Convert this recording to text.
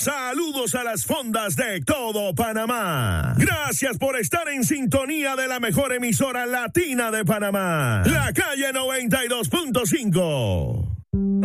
Saludos a las fondas de todo Panamá. Gracias por estar en sintonía de la mejor emisora latina de Panamá, La Calle 92.5.